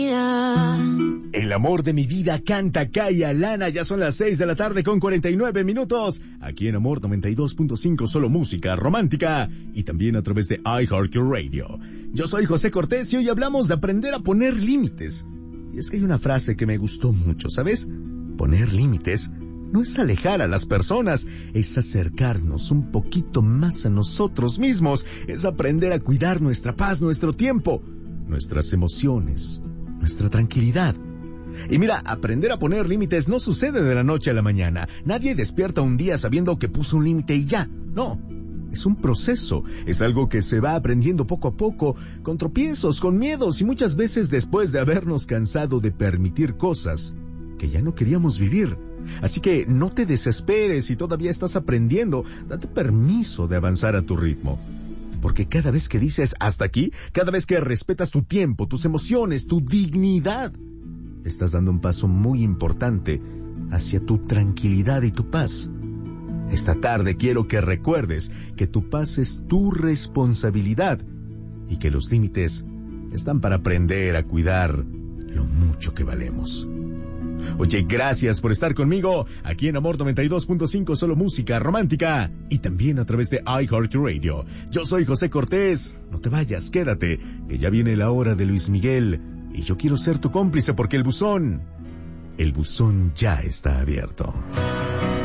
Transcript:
El amor de mi vida canta Kaya Lana. Ya son las 6 de la tarde con 49 minutos. Aquí en Amor 92.5, solo música romántica. Y también a través de iHeartRadio. Yo soy José Cortés y hoy hablamos de aprender a poner límites. Y es que hay una frase que me gustó mucho, ¿sabes? Poner límites no es alejar a las personas, es acercarnos un poquito más a nosotros mismos. Es aprender a cuidar nuestra paz, nuestro tiempo, nuestras emociones, nuestra tranquilidad. Y mira, aprender a poner límites no sucede de la noche a la mañana. Nadie despierta un día sabiendo que puso un límite y ya. No, es un proceso. Es algo que se va aprendiendo poco a poco, con tropiezos, con miedos y muchas veces después de habernos cansado de permitir cosas que ya no queríamos vivir. Así que no te desesperes si todavía estás aprendiendo. Date permiso de avanzar a tu ritmo. Porque cada vez que dices hasta aquí, cada vez que respetas tu tiempo, tus emociones, tu dignidad, estás dando un paso muy importante hacia tu tranquilidad y tu paz. Esta tarde quiero que recuerdes que tu paz es tu responsabilidad y que los límites están para aprender a cuidar lo mucho que valemos. Oye, gracias por estar conmigo aquí en Amor 92.5, solo música romántica y también a través de iHeartRadio. Yo soy José Cortés. No te vayas, quédate, que ya viene la hora de Luis Miguel y yo quiero ser tu cómplice porque el buzón ya está abierto.